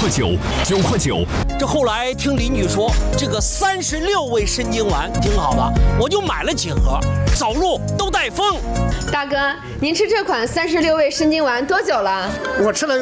块9，9块9。 这后来听邻居说，这个36味参精丸挺好的，我就买了几盒，走路都带风。 大哥，您吃这款36味参精丸多久了？ 我吃了